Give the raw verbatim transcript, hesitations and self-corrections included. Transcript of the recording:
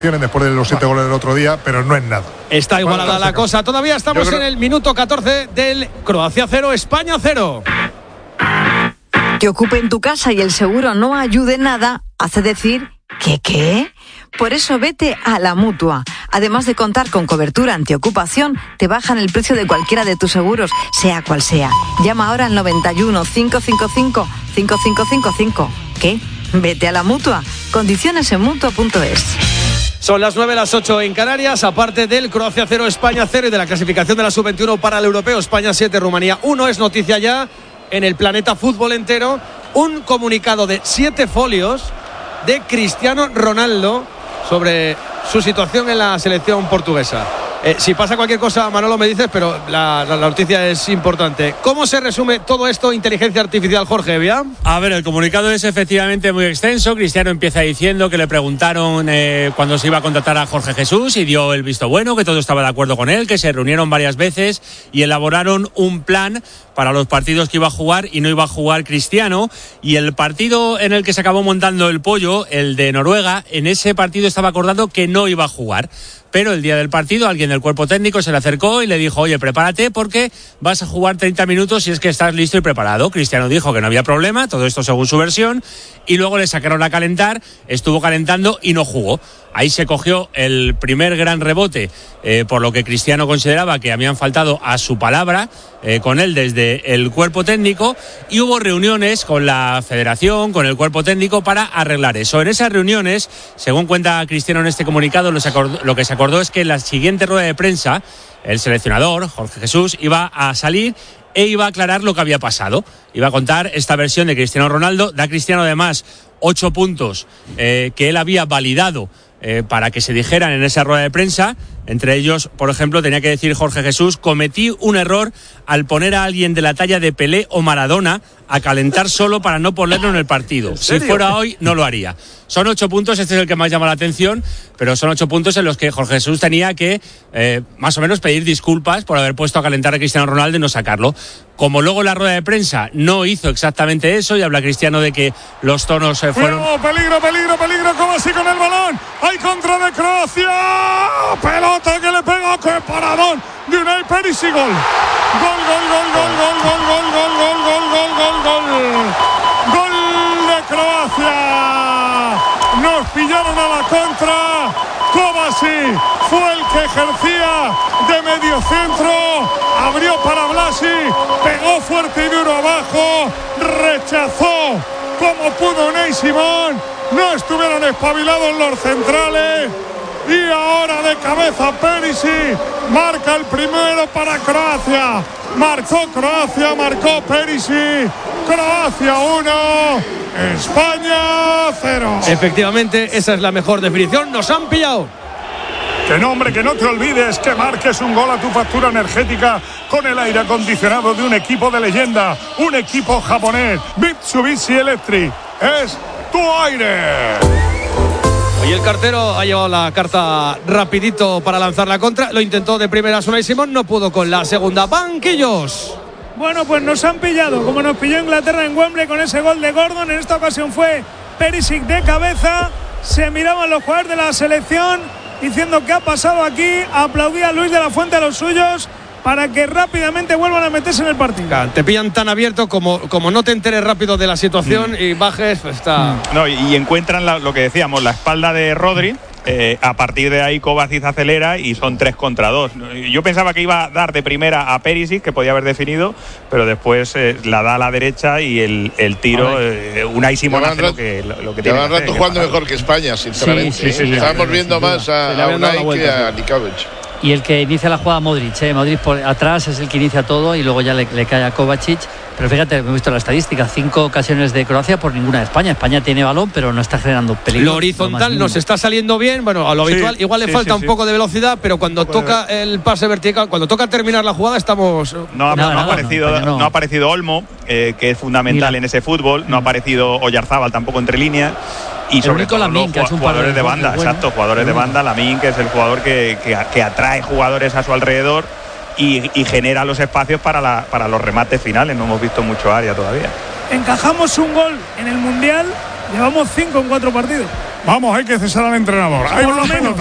después de los siete goles del otro día, pero no es nada. Está igualada la cosa. Todavía estamos creo... en el minuto catorce del Croacia cero, España cero. Que ocupen tu casa y el seguro no ayude en nada hace decir ¿que qué? Por eso vete a La Mutua. Además de contar con cobertura antiocupación, te bajan el precio de cualquiera de tus seguros, sea cual sea. Llama ahora al noventa y uno, cincuenta y cinco, cincuenta y cinco cincuenta y cinco. ¿Qué? Vete a La Mutua. Condiciones en mutua punto es. Son las nueve, las ocho en Canarias. Aparte del Croacia cero, España cero y de la clasificación de la sub veintiuno para el europeo, España siete, Rumanía uno. Es noticia ya en el planeta fútbol entero un comunicado de siete folios de Cristiano Ronaldo sobre su situación en la selección portuguesa. Eh, si pasa cualquier cosa, Manolo, me dices, pero la, la, la noticia es importante. ¿Cómo se resume todo esto, inteligencia artificial, Jorge Evia? A ver, el comunicado es efectivamente muy extenso. Cristiano empieza diciendo que le preguntaron eh, cuando se iba a contratar a Jorge Jesús y dio el visto bueno, que todo estaba de acuerdo con él, que se reunieron varias veces y elaboraron un plan para los partidos que iba a jugar y no iba a jugar Cristiano. Y el partido en el que se acabó montando el pollo, el de Noruega, en ese partido estaba acordado que no iba a jugar. Pero el día del partido alguien del cuerpo técnico se le acercó y le dijo: oye, prepárate porque vas a jugar treinta minutos si es que estás listo y preparado. Cristiano dijo que no había problema, todo esto según su versión, y luego le sacaron a calentar, estuvo calentando y no jugó. Ahí se cogió el primer gran rebote, eh, por lo que Cristiano consideraba que habían faltado a su palabra eh, con él desde el cuerpo técnico, y hubo reuniones con la federación, con el cuerpo técnico para arreglar eso. En esas reuniones, según cuenta Cristiano en este comunicado, lo, se acordó, lo que se acordó es que en la siguiente rueda de prensa el seleccionador, Jorge Jesús, iba a salir e iba a aclarar lo que había pasado. Iba a contar esta versión de Cristiano Ronaldo. Da Cristiano además ocho puntos eh, que él había validado Eh, para que se dijeran en esa rueda de prensa. Entre ellos, por ejemplo, tenía que decir Jorge Jesús: cometí un error al poner a alguien de la talla de Pelé o Maradona a calentar solo para no ponerlo en el partido. Si fuera hoy, no lo haría. Son ocho puntos, este es el que más llama la atención, pero son ocho puntos en los que Jorge Jesús tenía que eh, más o menos pedir disculpas por haber puesto a calentar a Cristiano Ronaldo y no sacarlo. Como luego la rueda de prensa no hizo exactamente eso, y habla Cristiano de que los tonos eh, fueron... ¡Cuidado! ¡Peligro, peligro, peligro! ¿Cómo así con el balón? ¡Hay contra de Croacia! ¡Pelota que le pega! ¡Qué paradón! De Unai Perisic, gol. Gol, gol, gol, gol, gol, gol, gol, gol, gol, gol, gol, gol, gol. Gol de Croacia. Nos pillaron a la contra. Kovacic fue el que ejercía de medio centro. Abrió para Blasi. Pegó fuerte y duro abajo. Rechazó como pudo Unai Simón. No estuvieron espabilados los centrales. Y ahora de cabeza Perisic marca el primero para Croacia. Marcó Croacia, marcó Perisic. Croacia uno, España cero. Efectivamente, esa es la mejor definición. Nos han pillado. Que no, hombre, que no te olvides que marques un gol a tu factura energética con el aire acondicionado de un equipo de leyenda, un equipo japonés, Mitsubishi Electric. Es tu aire. Y el cartero ha llevado la carta rapidito para lanzar la contra. Lo intentó de primeras Unai Simón, no pudo con la segunda. Banquillos. Bueno, pues nos han pillado, como nos pilló Inglaterra en Wembley con ese gol de Gordon. En esta ocasión fue Perisic de cabeza. Se miraban los jugadores de la selección diciendo qué ha pasado aquí. Aplaudía a Luis de la Fuente a los suyos para que rápidamente vuelvan a meterse en el partido. Te pillan tan abierto como, como no te enteres rápido de la situación mm. y bajes, pues está... No, y, y encuentran la, lo que decíamos, la espalda de Rodri. Eh, a partir de ahí Kovacic acelera y son tres contra dos. Yo pensaba que iba a dar de primera a Perisic, que podía haber definido, pero después eh, la da a la derecha y el, el tiro, eh, Unai Simón hace lo que, lo, lo que tiene que hacer. rato jugando mejor que España, sinceramente. Sí, sí, sí, ¿eh? sí, Estábamos sí, viendo más a, a Unai que a Nikovic. Y el que inicia la jugada Modric, ¿eh? Modric por atrás es el que inicia todo y luego ya le, le cae a Kovacic. Pero fíjate, hemos visto la estadística, cinco ocasiones de Croacia por ninguna de España. España tiene balón, pero no está generando peligro. Lo horizontal nos está saliendo bien, bueno, a lo sí, habitual. Igual le sí, falta sí, un sí. poco de velocidad, pero cuando toca el pase vertical, cuando toca terminar la jugada, estamos... No, no, no, no, ha, aparecido, no, no. no ha aparecido Olmo, eh, que es fundamental Mira. en ese fútbol. No ha aparecido Oyarzábal tampoco entre líneas. Y el sobre todo Lamín, los jugadores de banda, bueno. exacto, jugadores de banda. Lamín, que es el jugador que, que, que atrae jugadores a su alrededor y, y genera los espacios para, la, para los remates finales. No hemos visto mucho área todavía. Encajamos un gol en el Mundial, llevamos cinco en cuatro partidos. Vamos, hay que cesar al entrenador. Hay por lo menos.